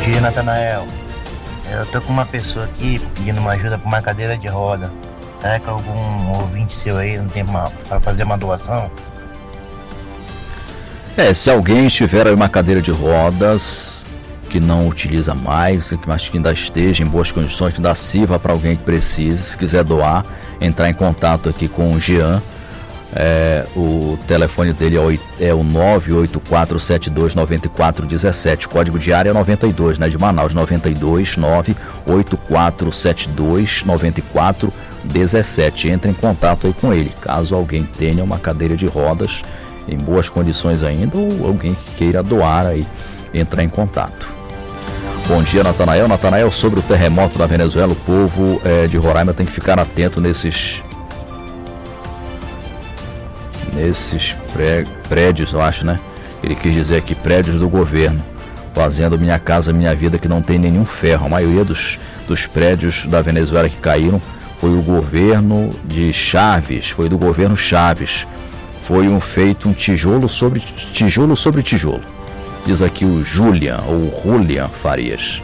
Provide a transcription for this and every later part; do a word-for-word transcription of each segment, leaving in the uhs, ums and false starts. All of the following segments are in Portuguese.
dia, Natanael. Eu tô com uma pessoa aqui pedindo uma ajuda pra uma cadeira de roda. Será que algum ouvinte seu aí não tem uma, pra fazer uma doação? É, se alguém tiver aí uma cadeira de rodas que não utiliza mais, mas que ainda esteja em boas condições, que dá sirva para alguém que precise, se quiser doar, entrar em contato aqui com o Jean. É, o telefone dele é o nove oito quatro sete dois nove quatro um sete, código de área noventa e dois, né, de Manaus, noventa e dois, nove oito quatro sete dois nove quatro um sete. Entre em contato aí com ele, caso alguém tenha uma cadeira de rodas em boas condições ainda, ou alguém que queira doar aí, entrar em contato. Bom dia, Natanael. Natanael, sobre o terremoto da Venezuela, o povo é, de Roraima tem que ficar atento nesses nesses pré, prédios, eu acho, né? Ele quis dizer aqui, prédios do governo, fazendo Minha Casa Minha Vida, que não tem nenhum ferro. A maioria dos, dos prédios da Venezuela que caíram foi o governo de Chaves, foi do governo Chaves. Foi um feito um tijolo sobre tijolo sobre tijolo. Diz aqui o Julian, ou Julian Farias.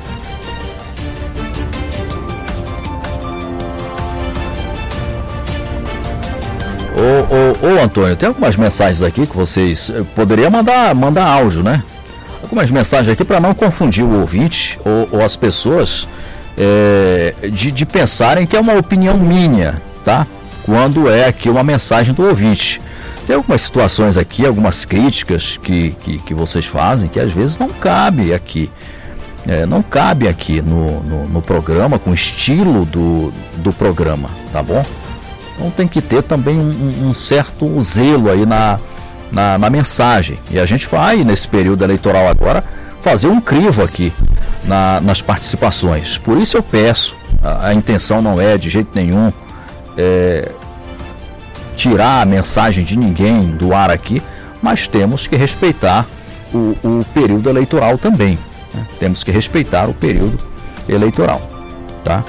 Ô, ô, ô Antônio, tem algumas mensagens aqui que vocês poderiam mandar, mandar áudio, né? Algumas mensagens aqui para não confundir o ouvinte ou, ou as pessoas é, de, de pensarem que é uma opinião minha, tá? Quando é aqui uma mensagem do ouvinte. Tem algumas situações aqui, algumas críticas que, que, que vocês fazem que às vezes não cabe aqui. É, não cabe aqui no, no, no programa, com o estilo do, do programa, tá bom? Então tem que ter também um, um certo zelo aí na, na, na mensagem. E a gente vai, nesse período eleitoral agora, fazer um crivo aqui na, nas participações. Por isso eu peço, a, a intenção não é de jeito nenhum é, tirar a mensagem de ninguém do ar aqui, mas temos que respeitar o, o período eleitoral também, né? Temos que respeitar o período eleitoral, tá?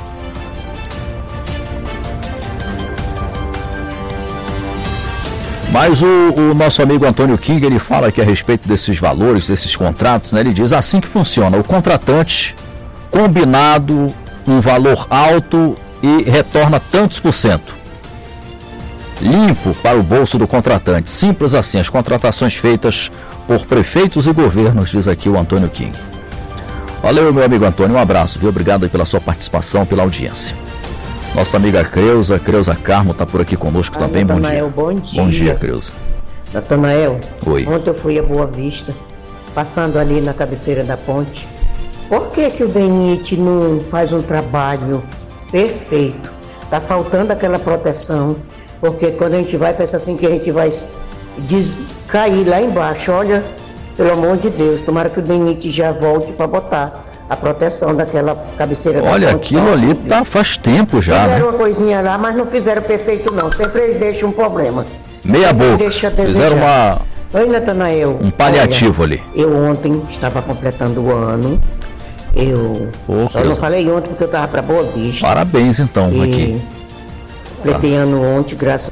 Mas o, o nosso amigo Antônio King, ele fala aqui a respeito desses valores, desses contratos, né? Ele diz assim que funciona: o contratante combinado um valor alto e retorna tantos por cento limpo para o bolso do contratante. Simples assim, as contratações feitas por prefeitos e governos, diz aqui o Antônio King. Valeu, meu amigo Antônio, um abraço, viu? Obrigado aí pela sua participação, pela audiência. Nossa amiga Creuza, Creuza Carmo, está por aqui conosco ah, também. Natanael, bom dia. Bom dia. Bom dia, Creuza. Natanael, Oi. Ontem eu fui a Boa Vista, passando ali na cabeceira da ponte. Por que que o D N I T não faz um trabalho perfeito? Está faltando aquela proteção, porque quando a gente vai, pensa assim que a gente vai des... cair lá embaixo. Olha, pelo amor de Deus, tomara que o D N I T já volte para botar a proteção daquela cabeceira da ponte. Olha, aquilo ali tá, faz tempo já, fizeram, né? Uma coisinha lá, mas não fizeram perfeito não. Sempre eles deixam um problema. Meia Sempre boca. deixa a desejar. Fizeram uma... Oi, Natanael. um paliativo. Olha, ali. Eu ontem estava completando o ano. Eu Pô, só não falei ontem porque eu estava para Boa Vista. Parabéns então, e aqui. Completei ano ontem, graças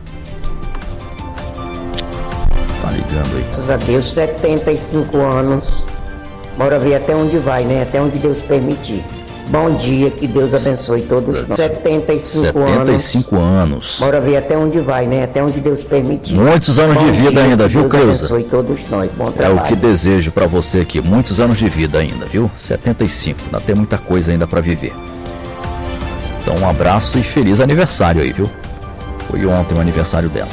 Tá ligando aí. Graças a Deus, setenta e cinco anos. Bora ver até onde vai, né? Até onde Deus permitir. Bom dia, que Deus abençoe todos nós. setenta e cinco anos. setenta e cinco anos. Bora ver até onde vai, né? Até onde Deus permitir. Muitos anos Bom de vida dia, ainda, viu, Deus Creuza? abençoe todos nós. Bom É trabalho. o que desejo pra você aqui. Muitos anos de vida ainda, viu? setenta e cinco. Ainda tem muita coisa ainda pra viver. Então, um abraço e feliz aniversário aí, viu? Foi ontem o aniversário dela.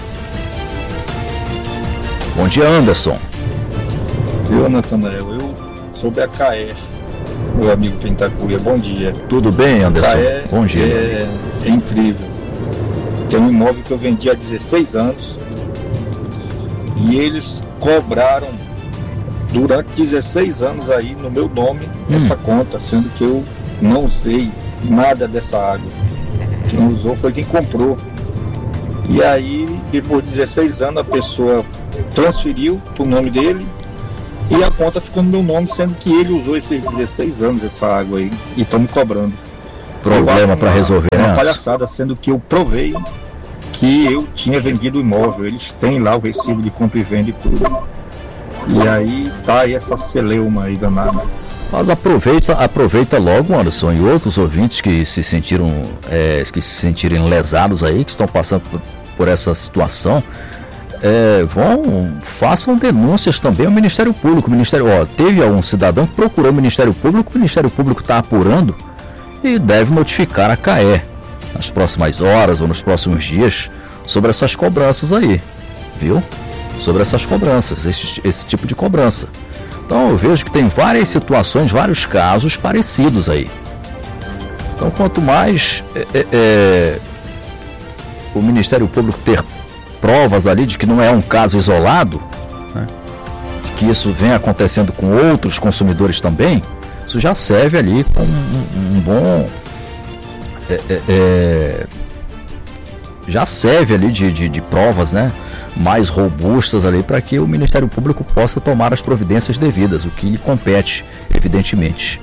Bom dia, Anderson. Eu, Natanael, eu sou da C A E, meu amigo Pentacúria, bom dia. Tudo bem, Anderson? C A E Bom dia. É, é incrível. Tem um imóvel que eu vendi há dezesseis anos e eles cobraram durante dezesseis anos aí no meu nome hum. essa conta, sendo que eu não usei nada dessa água. Quem usou foi quem comprou. E aí, depois de dezesseis anos, a pessoa transferiu para o nome dele e a conta ficou no meu nome, sendo que ele usou esses dezesseis anos essa água aí e estão me cobrando. Problema para resolver, uma, né? Uma palhaçada, sendo que eu provei que eu tinha vendido o imóvel. Eles têm lá o recibo de compra e venda e tudo. E aí tá aí essa celeuma aí danada. Mas aproveita, aproveita logo, Anderson, e outros ouvintes que se sentiram, é, que se sentirem lesados aí, que estão passando por, por essa situação, é, vão, façam denúncias também ao Ministério Público. O Ministério, ó, teve algum cidadão que procurou o Ministério Público, o Ministério Público está apurando e deve notificar a C A E nas próximas horas ou nos próximos dias sobre essas cobranças aí, viu? Sobre essas cobranças, esse, esse tipo de cobrança. Então eu vejo que tem várias situações, vários casos parecidos aí. Então quanto mais é, é, é, o Ministério Público ter provas ali de que não é um caso isolado, né, de que isso vem acontecendo com outros consumidores também, isso já serve ali como um, um bom... É, é, é, já serve ali de, de, de provas, né, mais robustas ali para que o Ministério Público possa tomar as providências devidas, o que lhe compete, evidentemente.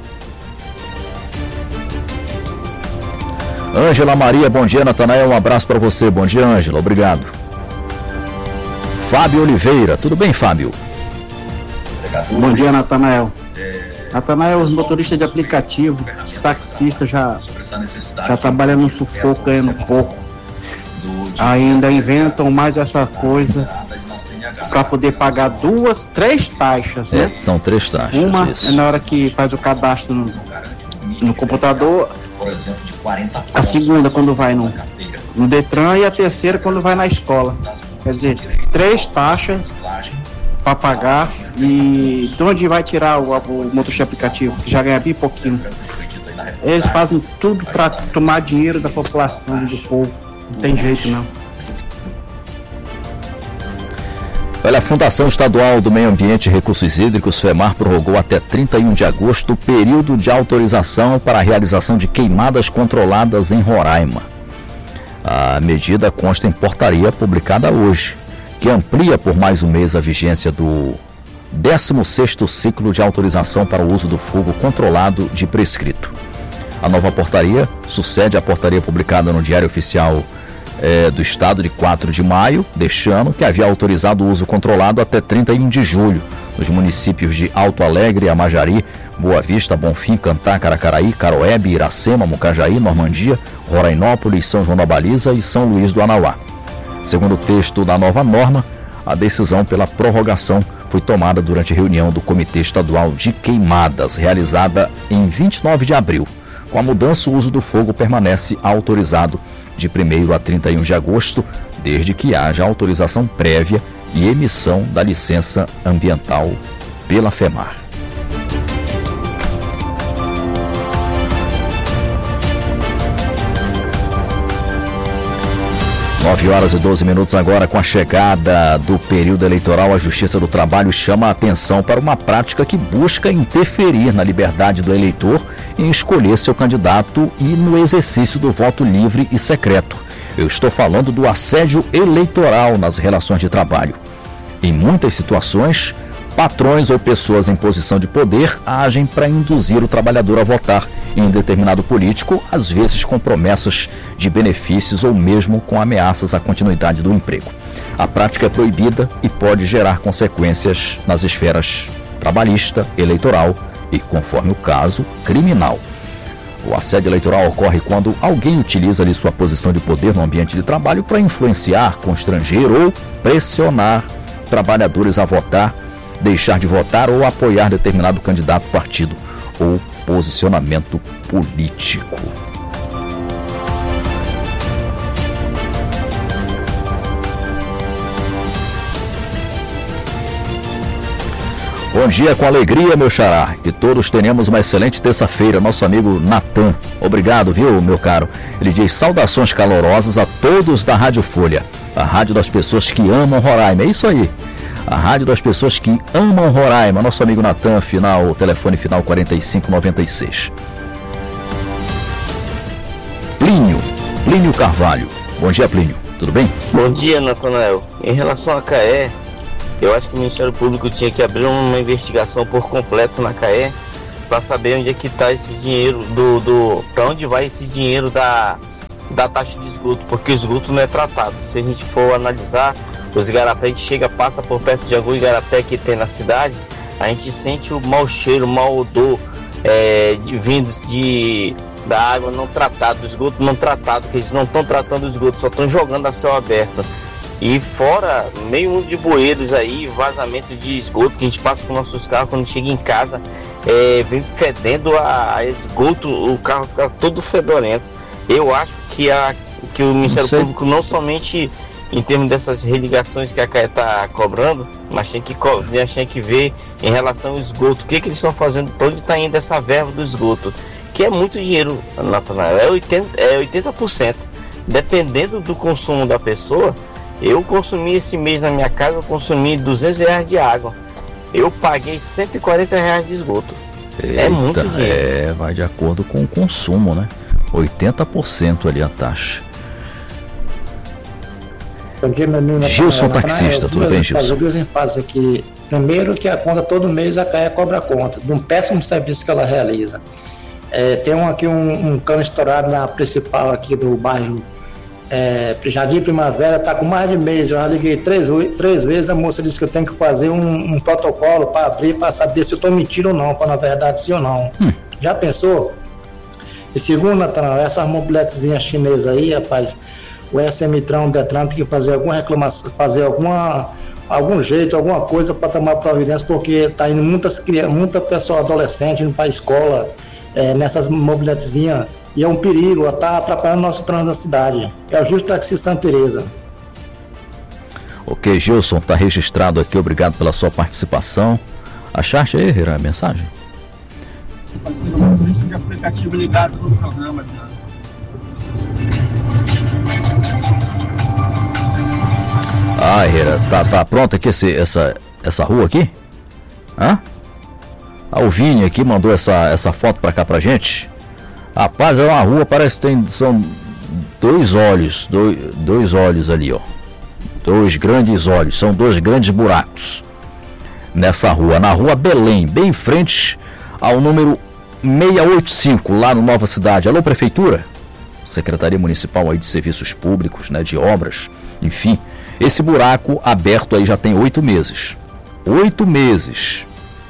Ângela Maria, bom dia, Natanael, um abraço para você. Bom dia, Ângela, obrigado. Fábio Oliveira, tudo bem, Fábio? Bom dia, Natanael. Natanael, os motoristas de aplicativo, os taxistas já, já trabalham no sufoco, ganhando pouco. Ainda inventam mais essa coisa para poder pagar duas, três taxas, né? É, são três taxas. Uma isso. é na hora que faz o cadastro no, no computador, a segunda quando vai no, no Detran e a terceira quando vai na escola. Quer dizer, três taxas para pagar. E de onde vai tirar o, o motorista aplicativo, que já ganha bem pouquinho? Eles fazem tudo para tomar dinheiro da população, do povo. Não tem jeito, não. Olha, a Fundação Estadual do Meio Ambiente e Recursos Hídricos, FEMAR, prorrogou até trinta e um de agosto o período de autorização para a realização de queimadas controladas em Roraima. A medida consta em portaria publicada hoje, que amplia por mais um mês a vigência do décimo sexto ciclo de autorização para o uso do fogo controlado de prescrito. A nova portaria sucede à portaria publicada no Diário Oficial é, do Estado de quatro de maio deste ano, que havia autorizado o uso controlado até trinta e um de julho, nos municípios de Alto Alegre, Amajari, Boa Vista, Bonfim, Cantá, Caracaraí, Caroebe, Iracema, Mucajaí, Normandia, Rorainópolis, São João da Baliza e São Luís do Anauá. Segundo o texto da nova norma, a decisão pela prorrogação foi tomada durante a reunião do Comitê Estadual de Queimadas, realizada em vinte e nove de abril. Com a mudança, o uso do fogo permanece autorizado de primeiro a trinta e um de agosto, desde que haja autorização prévia e emissão da licença ambiental pela FEMAR. nove horas e doze minutos agora. Com a chegada do período eleitoral, a Justiça do Trabalho chama a atenção para uma prática que busca interferir na liberdade do eleitor em escolher seu candidato e no exercício do voto livre e secreto. Eu estou falando do assédio eleitoral nas relações de trabalho. Em muitas situações, patrões ou pessoas em posição de poder agem para induzir o trabalhador a votar em um determinado político, às vezes com promessas de benefícios ou mesmo com ameaças à continuidade do emprego. A prática é proibida e pode gerar consequências nas esferas trabalhista, eleitoral e, conforme o caso, criminal. O assédio eleitoral ocorre quando alguém utiliza ali sua posição de poder no ambiente de trabalho para influenciar, constranger ou pressionar trabalhadores a votar, deixar de votar ou apoiar determinado candidato, partido ou posicionamento político. Bom dia, com alegria, meu xará. Que todos tenhamos uma excelente terça-feira. Nosso amigo Natan. Obrigado, viu, meu caro? Ele diz: saudações calorosas a todos da Rádio Folha, a rádio das pessoas que amam Roraima. É isso aí. A rádio das pessoas que amam Roraima. Nosso amigo Natan, final, telefone final quarenta e cinco noventa e seis. Plínio, Plínio Carvalho. Bom dia, Plínio. Tudo bem? Bom dia, Natanael. Em relação à C A E, eu acho que o Ministério Público tinha que abrir uma investigação por completo na C A E para saber onde é que está esse dinheiro, do, do, para onde vai esse dinheiro da, da taxa de esgoto, porque o esgoto não é tratado. Se a gente for analisar, os igarapé, a gente chega, passa por perto de algum igarapé que tem na cidade, a gente sente o mau cheiro, o mau odor é, de, vindos de, da água não tratada, do esgoto não tratado, que eles não estão tratando o esgoto, só estão jogando a céu aberto. E fora meio mundo de bueiros aí, vazamento de esgoto que a gente passa com nossos carros quando chega em casa, é, vem fedendo a, a esgoto, o carro fica todo fedorento. Eu acho que, a, que o Ministério Público não somente em termos dessas religações que a C A E está cobrando, mas tem que, tem que ver em relação ao esgoto, o que, que eles estão fazendo, para onde está indo essa verba do esgoto, que é muito dinheiro, Natanael, é oitenta, é oitenta por cento. Dependendo do consumo da pessoa, eu consumi esse mês na minha casa, eu consumi duzentos reais de água. Eu paguei cento e quarenta reais de esgoto. Eita, é muito dinheiro. É, vai de acordo com o consumo, né? oitenta por cento ali a taxa. Bom dia, meu nome é Gilson Taxista, tudo bem, Gilson? Duas enfases aqui. Primeiro, que a conta todo mês a C A E cobra a conta de um péssimo serviço que ela realiza. É, tem um, aqui um, um cano estourado na principal aqui do bairro é, Jardim Primavera, tá com mais de mês. Eu já liguei três, três vezes, a moça disse que eu tenho que fazer um, um protocolo para abrir, para saber se eu tô mentindo ou não, para na verdade sim ou não. Hum. Já pensou? E segundo, Natanael, essas mobiletezinhas chinesas aí, rapaz, o S M Tran, o Detran tem que fazer alguma reclamação, fazer alguma, algum jeito, alguma coisa para tomar providência, porque tá indo muitas crianças, muita pessoa adolescente indo para a escola é, nessas mobiletezinhas, e é um perigo, está atrapalhando o nosso trânsito da cidade. É o Justo Taxi Santa Teresa. Ok, Gilson, está registrado aqui, obrigado pela sua participação. Achaste aí, Hira, a mensagem? De aplicativo ligado no programa, já. Ah, Hira, tá, tá pronta aqui esse, essa, essa rua aqui? Hã? Ah, o Vini aqui mandou essa, essa foto pra cá pra gente. Rapaz, é uma rua, parece que tem, são dois olhos, dois, dois olhos ali, ó. Dois grandes olhos, são dois grandes buracos nessa rua, na rua Belém, bem em frente ao número seiscentos e oitenta e cinco, lá no Nova Cidade. Alô, Prefeitura? Secretaria Municipal aí de Serviços Públicos, né, de obras, enfim. Esse buraco aberto aí já tem oito meses. Oito meses.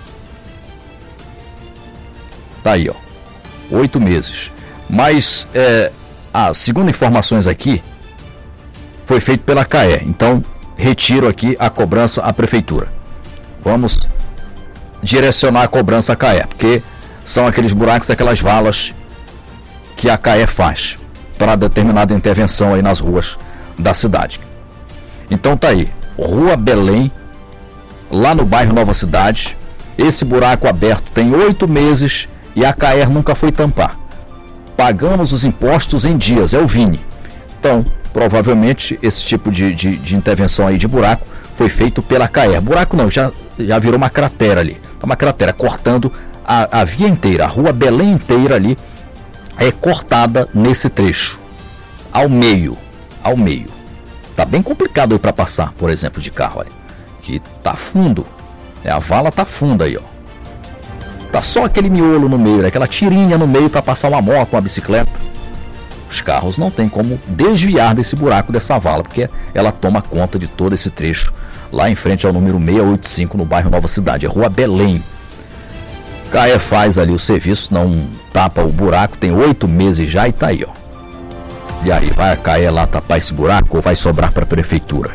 Tá aí, ó. Oito meses. Mas, é, ah, segundo informações aqui, foi feito pela C A E. Então, retiro aqui a cobrança à Prefeitura. Vamos direcionar a cobrança à C A E, porque são aqueles buracos, aquelas valas que a C A E faz para determinada intervenção aí nas ruas da cidade. Então tá aí, Rua Belém, lá no bairro Nova Cidade. Esse buraco aberto tem oito meses e a C A E nunca foi tampar. Pagamos os impostos em dias, é o Vini. Então, provavelmente, esse tipo de, de, de intervenção aí de buraco foi feito pela C A E. Buraco não, já, já virou uma cratera ali. Uma cratera cortando a, a via inteira, a Rua Belém inteira ali é cortada nesse trecho. Ao meio, ao meio. Tá bem complicado aí para passar, por exemplo, de carro, olha. Que tá fundo. É, a vala tá funda aí, ó. Tá só aquele miolo no meio, aquela tirinha no meio para passar uma moto, uma bicicleta. Os carros não tem como desviar desse buraco, dessa vala, porque ela toma conta de todo esse trecho lá em frente ao número seiscentos e oitenta e cinco no bairro Nova Cidade, é Rua Belém. C A E faz ali o serviço, não tapa o buraco, tem oito meses já e tá aí, ó. E aí, vai a C A E lá tapar esse buraco ou vai sobrar para a Prefeitura?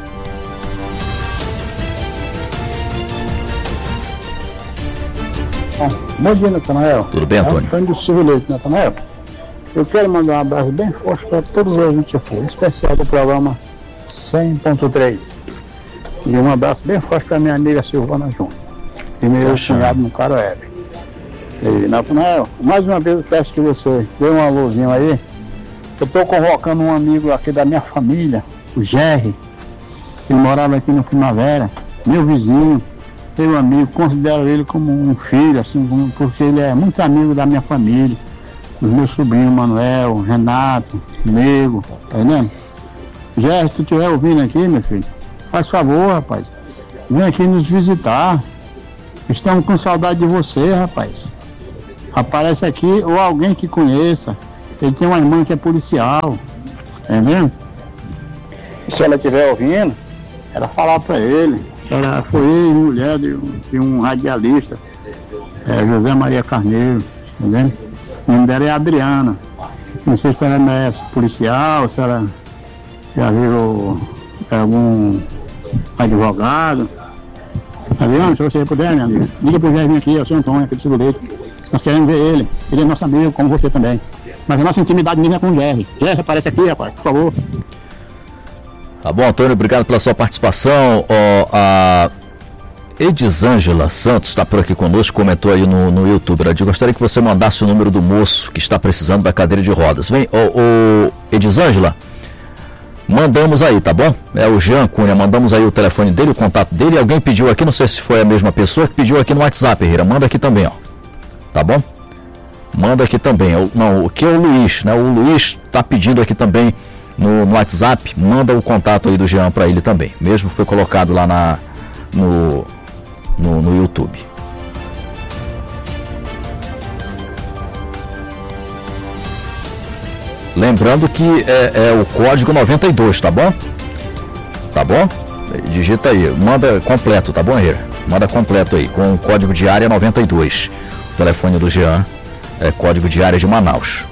Bom dia, Natanael. Tudo bem, Antônio? Antônio do Silvio Leite, Natanael. Eu quero mandar um abraço bem forte para todos os ouvintes aqui, em especial do programa cem ponto três. E um abraço bem forte para minha amiga Silvana Júnior e meu cunhado no Caroebe. E, Natanael, mais uma vez eu peço que você dê um alôzinho aí. Eu estou convocando um amigo aqui da minha família, o Jerry. Ele morava aqui no Primavera, meu vizinho, meu amigo, considero ele como um filho, assim, como, porque ele é muito amigo da minha família, dos meus sobrinhos, Manuel, Renato, Nego, tá entendendo? Jerry, se tu estiver ouvindo aqui, meu filho, faz favor, rapaz, vem aqui nos visitar. Estamos com saudade de você, rapaz. Aparece aqui, ou alguém que conheça. Ele tem uma irmã que é policial, entendeu? E se ela estiver ouvindo, ela falar para ele. Ela foi mulher de um, de um radialista, é José Maria Carneiro, entendeu? O nome dela é Adriana. Não sei se ela é policial, se ela já viu algum advogado. Adriana, se você puder, minha amiga, liga pro Jairzinho aqui, é o seu Antônio, aqui do Seguleito. Nós queremos ver ele. Ele é nosso amigo, como você também. Mas a nossa intimidade mesmo é com o Jerry. Jerry, aparece aqui, rapaz, por favor. Tá bom, Antônio, obrigado pela sua participação. Oh, a Edisângela Santos está por aqui conosco, comentou aí no, no YouTube. Eu gostaria que você mandasse o número do moço que está precisando da cadeira de rodas. Vem, ô, oh, oh, Edisângela, mandamos aí, tá bom? É o Jean Cunha, mandamos aí o telefone dele, o contato dele. Alguém pediu aqui, não sei se foi a mesma pessoa que pediu aqui no WhatsApp, Herrera. Manda aqui também, ó. Tá bom? Manda aqui também. Não, o que é o Luiz, né? O Luiz está pedindo aqui também no, no WhatsApp. Manda o contato aí do Jean para ele também. Mesmo foi colocado lá na, no, no, no YouTube. Lembrando que é, é o código noventa e dois, tá bom? Tá bom? Digita aí, manda completo, tá bom, Herrera? Manda completo aí, com o código de área noventa e dois. O telefone do Jean é código de área de Manaus.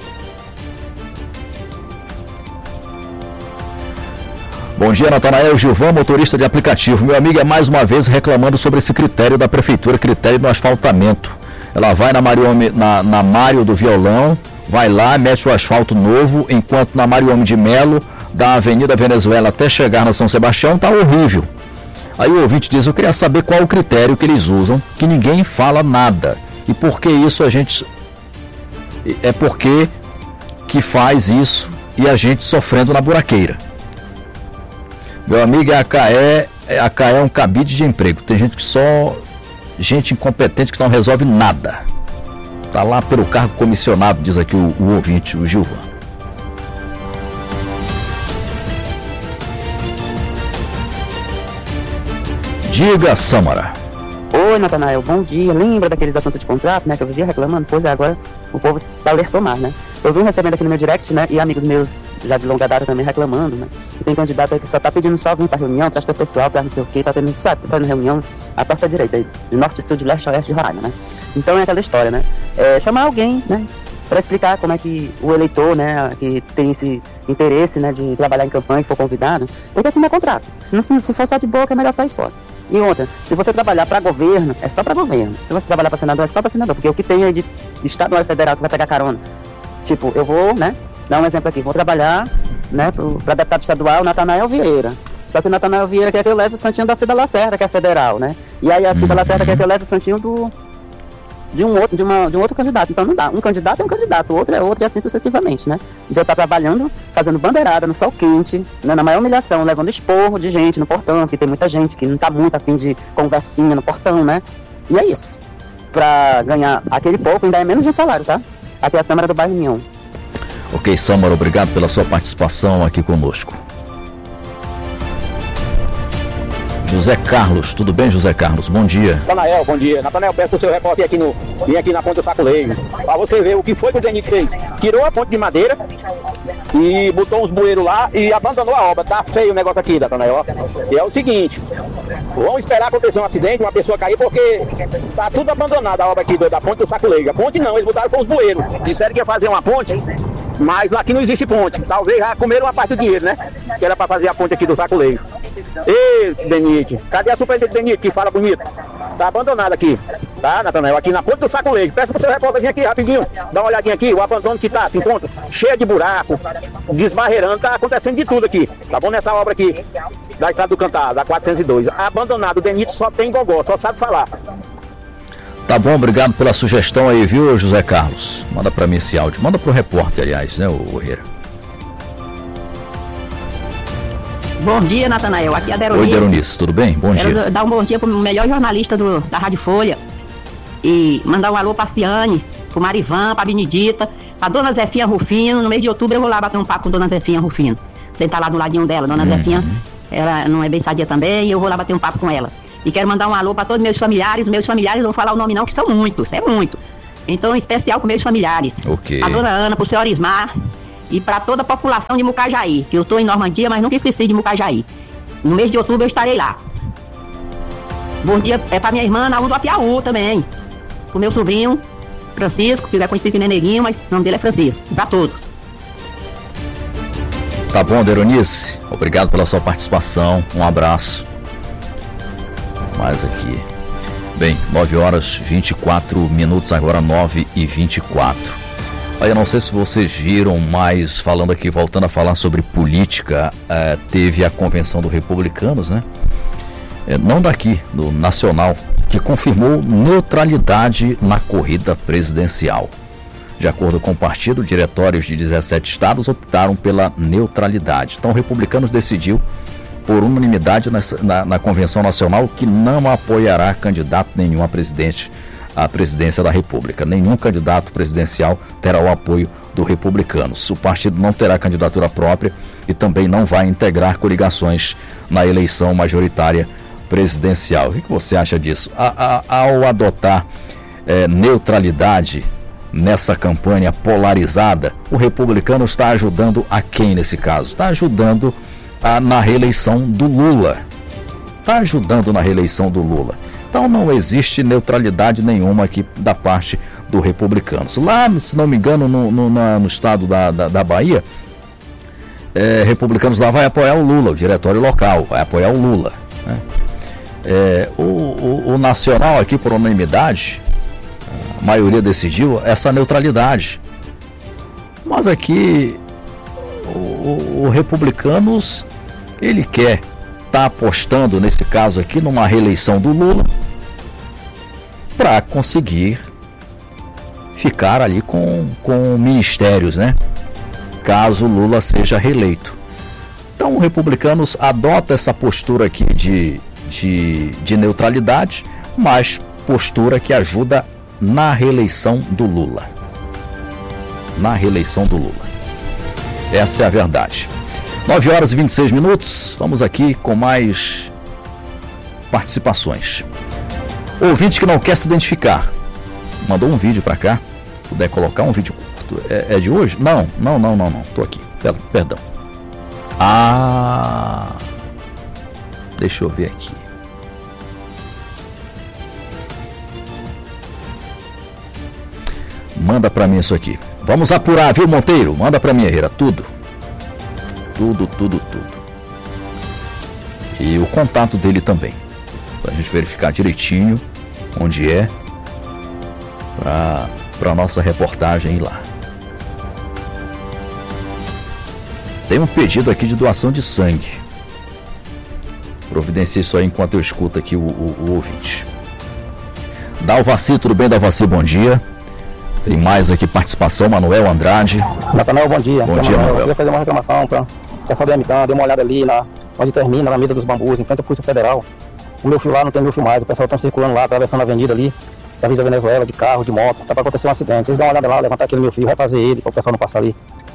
Bom dia, Natanael Gilvão, motorista de aplicativo. Meu amigo é mais uma vez reclamando sobre esse critério da prefeitura, critério do asfaltamento. Ela vai na Mário, na, na Mário do Violão, vai lá, mete o asfalto novo, enquanto na Mário de Melo, da Avenida Venezuela até chegar na São Sebastião, tá horrível. Aí o ouvinte diz, eu queria saber qual o critério que eles usam, que ninguém fala nada. E por que isso a gente... É porque que faz isso e a gente sofrendo na buraqueira. Meu amigo, a CAE, a CAE é um cabide de emprego. Tem gente que só... Gente incompetente que não resolve nada. Tá lá pelo cargo comissionado, diz aqui o, o ouvinte, o Gilvan. Diga, Samara. Oi, Natanael, bom dia. Lembra daqueles assuntos de contrato, né, que eu vivia reclamando? Pois é, agora o povo se alertou mais, né? Eu vi recebendo aqui no meu direct, né, e amigos meus já de longa data também reclamando, né? E tem candidato aí que só tá pedindo só vir pra reunião, traz teu pessoal, traz não sei o quê, tá tendo, sabe, tá fazendo reunião à torta direita, aí, de norte, sul, de leste a oeste de Roraima, né? Então é aquela história, né? É, chamar alguém, né, para explicar como é que o eleitor, né, que tem esse interesse, né, de trabalhar em campanha, que for convidado, tem que assinar contrato. Se, não, se for só de boca, é melhor sair fora. E outra, se você trabalhar para governo, é só para governo. Se você trabalhar para senador, é só para senador. Porque o que tem aí de estadual e federal que vai pegar carona. Tipo, eu vou, né, dar um exemplo aqui. Vou trabalhar, né, para deputado estadual, Natanael Vieira. Só que o Natanael Vieira quer que eu leve o santinho da Cida Lacerda, que é federal, né? E aí a Cida Lacerda quer que eu leve o santinho do... De um, outro, de, uma, de um outro candidato. Então não dá. Um candidato é um candidato, o outro é outro e assim sucessivamente, né? Já tá trabalhando, fazendo bandeirada no sol quente, né, na maior humilhação, levando esporro de gente no portão, que tem muita gente que não tá muito afim de conversinha no portão, né? E é isso. Pra ganhar aquele pouco, ainda é menos de um salário, tá? Aqui é a Samara do bairro União. Ok, Samara, obrigado pela sua participação aqui conosco. José Carlos, tudo bem, José Carlos? Bom dia. Natanael, bom dia. Natanael, peço pro seu repórter aqui no, vim aqui na ponte do Saculejo, pra você ver o que foi que o Denito fez. Tirou a ponte de madeira e botou uns bueiros lá e abandonou a obra. Tá feio o negócio aqui, Natanael. E é o seguinte, vamos esperar acontecer um acidente, uma pessoa cair, porque tá tudo abandonado a obra aqui da ponte do Saculejo. A ponte não, eles botaram com os bueiros. Disseram que ia fazer uma ponte, mas aqui não existe ponte. Talvez já comeram uma parte do dinheiro, né? Que era pra fazer a ponte aqui do Saculejo. Ei, Benite, cadê a superintendente Benite que fala bonito? Tá abandonado aqui, tá, Natanael? Aqui na ponte do Saculejo. Peço pro seu repórter vir aqui rapidinho, dá uma olhadinha aqui, o abandono que tá, se encontra cheio de buraco, desbarreirando, tá acontecendo de tudo aqui, tá bom? Nessa obra aqui da Estrada do Cantar, da quatrocentos e dois. Abandonado, o Benite só tem gogó, só sabe falar. Tá bom, obrigado pela sugestão aí, viu, José Carlos? Manda pra mim esse áudio, manda pro repórter, aliás, né, o Herrera. Bom dia, Natanael. Aqui é a Deronice. Oi, Deronice, tudo bem? Bom Quero dia. dar um bom dia pro melhor jornalista do, da Rádio Folha. E mandar um alô pra Ciane, pro Marivan, pra Benedita, pra Dona Zefinha Rufino. No mês de outubro eu vou lá bater um papo com Dona Zefinha Rufino. Sentar lá do ladinho dela. Dona uhum. Zefinha, ela não é bem sadia também, e eu vou lá bater um papo com ela. E quero mandar um alô pra todos meus familiares. Meus familiares, não vou falar o nome não, que são muitos, é muito. Então, em especial com meus familiares. Ok. A Dona Ana, pro senhor Ismar. E para toda a população de Mucajaí, que eu estou em Normandia, mas nunca esqueci de Mucajaí. No mês de outubro eu estarei lá. Bom dia é para minha irmã Naú do Apiaú também. pro meu sobrinho, Francisco, que é conhecido como Neguinho, mas o nome dele é Francisco. Pra todos. Tá bom, Deronice. Obrigado pela sua participação. Um abraço. Mais aqui. Bem, nove horas e vinte e quatro minutos, agora nove e vinte e quatro. Olha, não sei se vocês viram, mas falando aqui, voltando a falar sobre política, eh, teve a convenção dos republicanos, né? Eh, não daqui, do nacional, que confirmou neutralidade na corrida presidencial. De acordo com o partido, diretórios de dezessete estados optaram pela neutralidade. Então, o Republicanos decidiu, por unanimidade na, na, na Convenção Nacional, que não apoiará candidato nenhum a presidente, à presidência da República. Nenhum candidato presidencial terá o apoio dos republicanos. O partido não terá candidatura própria e também não vai integrar coligações na eleição majoritária presidencial. O que você acha disso? A, a, ao adotar é, neutralidade nessa campanha polarizada, o republicano está ajudando a quem nesse caso? Está ajudando a, na reeleição do Lula. Está ajudando na reeleição do Lula. Então não existe neutralidade nenhuma aqui da parte do republicanos. Lá, se não me engano, no, no, na, no estado da, da, da Bahia, é, republicanos lá vai apoiar o Lula, o diretório local vai apoiar o Lula, né? É, o, o, o nacional aqui, por unanimidade, a maioria decidiu essa neutralidade. Mas aqui o, o, o republicanos, ele quer está apostando, nesse caso aqui, numa reeleição do Lula para conseguir ficar ali com, com ministérios, né? Caso Lula seja reeleito. Então, os republicanos adotam essa postura aqui de, de, de neutralidade, mas postura que ajuda na reeleição do Lula. Na reeleição do Lula. Essa é a verdade. nove horas e vinte e seis minutos, vamos aqui com mais participações. Ouvinte que não quer se identificar, mandou um vídeo para cá, puder colocar um vídeo curto, é, é de hoje? Não, não, não, não, não, tô aqui, perdão. Ah, deixa eu ver aqui. Manda para mim isso aqui. Vamos apurar, viu, Monteiro? Manda para mim, Herrera, tudo. Tudo, tudo, tudo. E o contato dele também. Pra gente verificar direitinho onde é. Pra, pra nossa reportagem ir lá. Tem um pedido aqui de doação de sangue. Providencie isso aí enquanto eu escuto aqui o, o, o ouvinte. Dalvaci, tudo bem, Dalvaci? Bom dia. Tem mais aqui participação, Manuel Andrade. Nathanael, bom dia. Bom dia, Manuel. Eu queria fazer uma reclamação para o pessoal do M T A, dê uma olhada ali na, onde termina, na Avenida dos Bambus, em frente à Polícia Federal. O meu fio lá não tem meu fio mais, o pessoal está circulando lá, atravessando a avenida ali, da Vila Venezuela, de carro, de moto, tá para acontecer um acidente. Eles dão uma olhada lá, levantar aquele meu fio, refazer ele, para o pessoal não passar ali.